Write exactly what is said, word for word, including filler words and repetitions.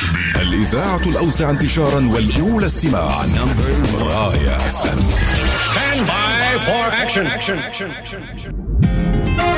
الإذاعة الأوسع انتشارا والأولى استماعا. راية. Stand by for action. Action. Action. Action.